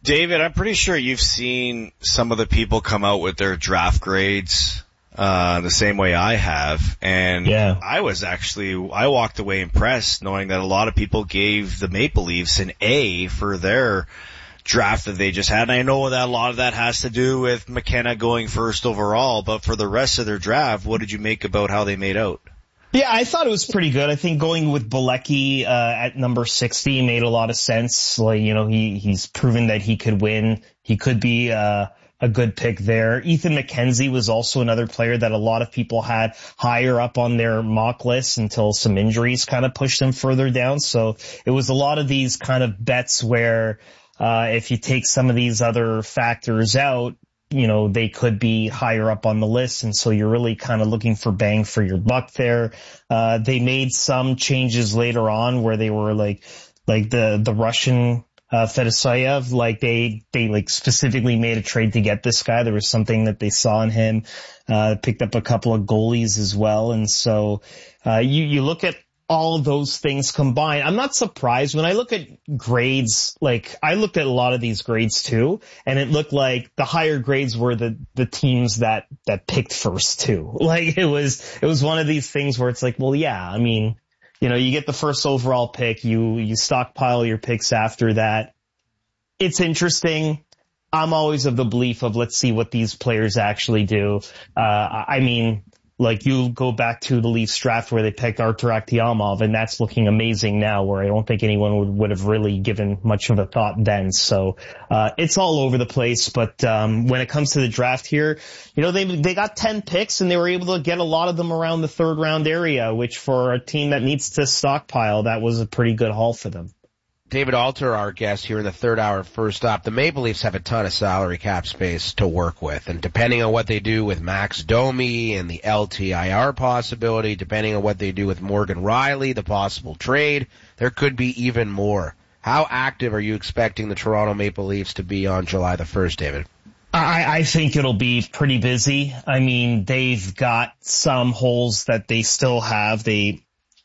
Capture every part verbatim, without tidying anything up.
David, I'm pretty sure you've seen some of the people come out with their draft grades uh the same way I have, and yeah. I was actually, I walked away impressed knowing that a lot of people gave the Maple Leafs an A for their draft that they just had. And I know that a lot of that has to do with McKenna going first overall, but for the rest of their draft, what did you make about how they made out? Yeah, I thought it was pretty good. I think going with Bilecki uh, at number sixty made a lot of sense. Like, you know, he he's proven that he could win. He could be uh, a good pick there. Ethan McKenzie was also another player that a lot of people had higher up on their mock list until some injuries kind of pushed him further down. So it was a lot of these kind of bets where uh, if you take some of these other factors out, you know, they could be higher up on the list. And so you're really kind of looking for bang for your buck there. Uh, they made some changes later on where they were like, like the, the Russian, uh, Fedoseyev, like they, they like specifically made a trade to get this guy. There was something that they saw in him, uh, picked up a couple of goalies as well. And so, uh, you, you look at all of those things combined. I'm not surprised when I look at grades. Like, I looked at a lot of these grades too, and it looked like the higher grades were the, the teams that, that picked first too. Like, it was, it was one of these things where it's like, well, yeah, I mean, you know, you get the first overall pick, you, you stockpile your picks after that. It's interesting. I'm always of the belief of let's see what these players actually do. Uh, I mean, like, you go back to the Leafs draft where they picked Artur Akhtiamov, and that's looking amazing now, where I don't think anyone would, would have really given much of a thought then. So, uh, it's all over the place. But, um, when it comes to the draft here, you know, they, they got ten picks and they were able to get a lot of them around the third round area, which for a team that needs to stockpile, that was a pretty good haul for them. David Alter, our guest here in the third hour. First up, the Maple Leafs have a ton of salary cap space to work with, and depending on what they do with Max Domi and the L T I R possibility, depending on what they do with Morgan Rielly, the possible trade, there could be even more. How active are you expecting the Toronto Maple Leafs to be on July the first, David? I, I think it'll be pretty busy. I mean, they've got some holes that they still have. They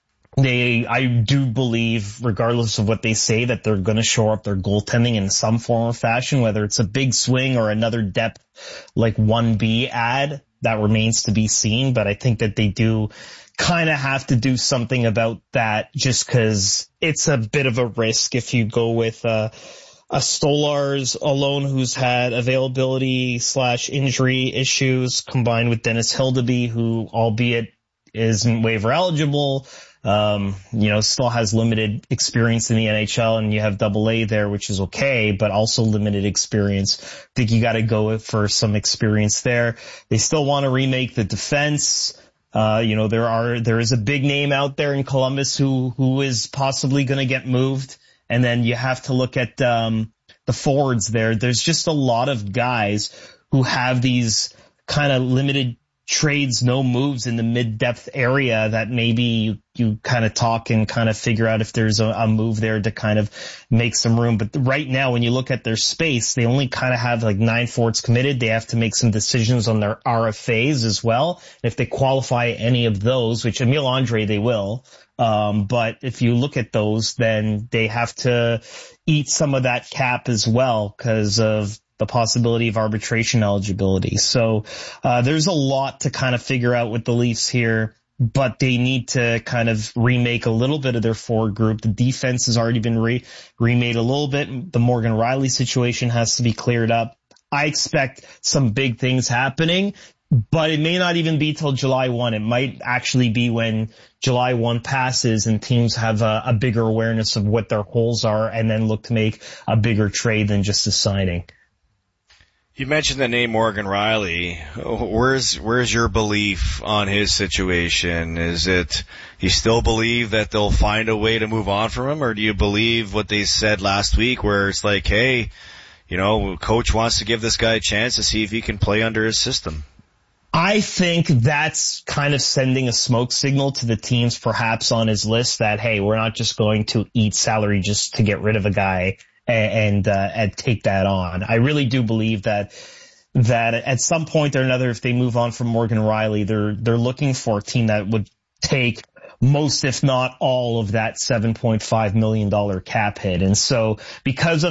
They, I do believe, regardless of what they say, that they're going to shore up their goaltending in some form or fashion, whether it's a big swing or another depth like one B ad. That remains to be seen, but I think that they do kind of have to do something about that, just because it's a bit of a risk if you go with uh, a Stolarz alone, who's had availability slash injury issues, combined with Dennis Hildeby, who, albeit isn't waiver eligible, Um, you know, still has limited experience in the N H L, and you have double A there, which is okay, but also limited experience. I think you gotta go for some experience there. They still want to remake the defense. Uh, you know, there are, there is a big name out there in Columbus who, who is possibly gonna get moved. And then you have to look at, um, the forwards there. There's just a lot of guys who have these kind of limited trades, no moves in the mid-depth area that maybe you, you kind of talk and kind of figure out if there's a, a move there to kind of make some room. But right now, when you look at their space, they only kind of have like nine forwards committed. They have to make some decisions on their R F As as well. And if they qualify any of those, which Emile Andre they will, um, but if you look at those, then they have to eat some of that cap as well because of the possibility of arbitration eligibility. So uh there's a lot to kind of figure out with the Leafs here, but they need to kind of remake a little bit of their forward group. The defense has already been re- remade a little bit. The Morgan Rielly situation has to be cleared up. I expect some big things happening, but it may not even be till July first. It might actually be when July first passes and teams have a, a bigger awareness of what their holes are and then look to make a bigger trade than just a signing. You mentioned the name Morgan Rielly. Where's where's your belief on his situation? Is it you still believe that they'll find a way to move on from him, or do you believe what they said last week where it's like, hey, you know, coach wants to give this guy a chance to see if he can play under his system? I think that's kind of sending a smoke signal to the teams perhaps on his list that, hey, we're not just going to eat salary just to get rid of a guy and uh, and take that on. I really do believe that that at some point or another, if they move on from Morgan Rielly, they're they're looking for a team that would take most, if not all, of that seven point five million dollars cap hit. And so because of